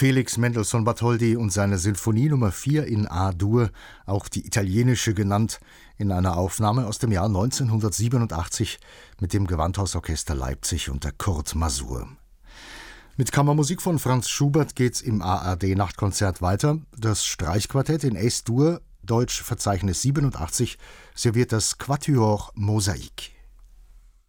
Felix Mendelssohn Bartholdy und seine Sinfonie Nummer 4 in A-Dur, auch die italienische genannt, in einer Aufnahme aus dem Jahr 1987 mit dem Gewandhausorchester Leipzig unter Kurt Masur. Mit Kammermusik von Franz Schubert geht's im ARD-Nachtkonzert weiter. Das Streichquartett in Es-Dur, Deutsch Verzeichnis 87, serviert das Quatuor Mosaik.